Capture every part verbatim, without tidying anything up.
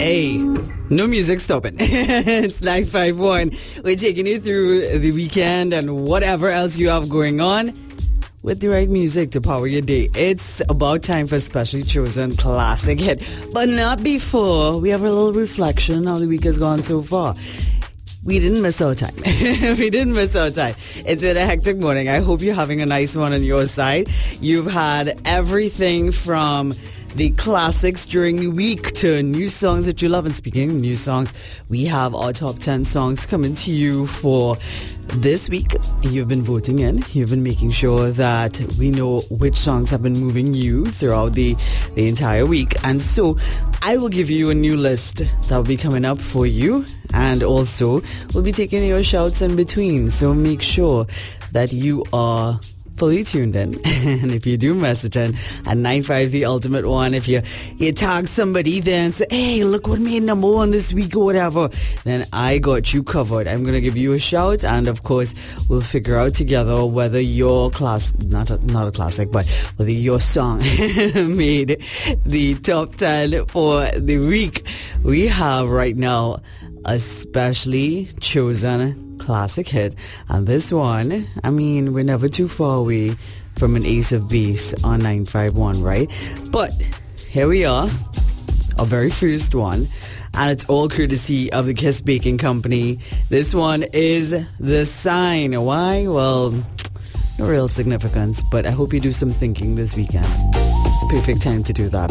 Hey, no music stopping. It's nine five one. We're taking you through the weekend and whatever else you have going on with the right music to power your day. It's about time for a specially chosen classic hit. But not before we have a little reflection on how the week has gone so far. We didn't miss our time. we didn't miss our time. It's been a hectic morning. I hope you're having a nice one on your side. You've had everything from the classics during the week to new songs that you love. And speaking of new songs, we have our top ten songs coming to you for this week. You've been voting in. You've been making sure that we know which songs have been moving you throughout the, the entire week. And so I will give you a new list that will be coming up for you. And also, we'll be taking your shouts in between. So make sure that you are fully tuned in. And if you do message in at nine five the ultimate one, if you you tag somebody there and say, hey, look what made number one this week or whatever, then I got you covered. I'm going to give you a shout, and of course we'll figure out together whether your class not a, not a classic but whether your song made the top ten for the week. We have right now a specially chosen classic hit, and this one, I mean, we're never too far away from an ace of base on nine five one, right? But here we are, our very first one, and it's all courtesy of the Kiss Baking Company. This one is The Sign. Why? Well, no real significance, but I hope you do some thinking this weekend. Perfect time to do that.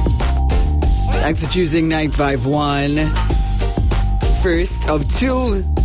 Thanks for choosing nine five one. First of two